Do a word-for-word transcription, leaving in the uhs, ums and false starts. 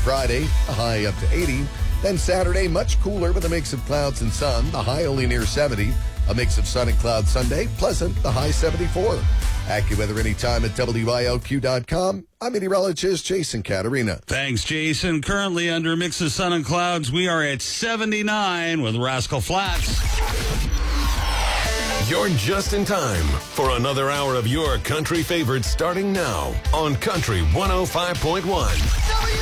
Friday, a high up to eighty. Then Saturday, much cooler with a mix of clouds and sun. The high only near seventy. A mix of sun and cloud Sunday. Pleasant, the high seventy-four. AccuWeather anytime at W I L Q dot com. I'm meteorologist Jason Caterina. Thanks, Jason. Currently under a mix of sun and clouds, we are at seventy-nine with Rascal Flats. You're just in time for another hour of your country favorites starting now on Country one oh five point one.